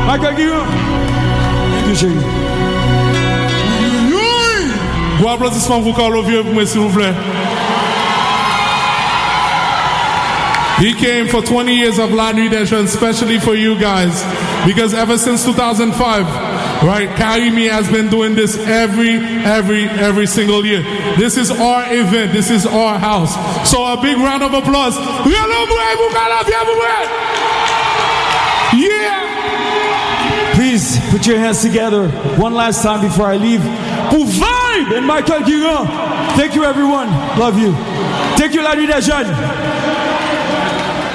Michael Guillaume. Thank you, chérie. Bon applaudissement pour Carlo Vieux, s'il vous plaît. He came for 20 years of La Nuit des Jeunes, especially for you guys, because ever since 2005, right, Karimi has been doing this every single year. This is our event. This is our house. So a big round of applause. Yeah. Please put your hands together one last time before I leave. Pour Vibe and Michael Guillaume. Thank you, everyone. Love you. Thank you, La Nuit des Jeunes.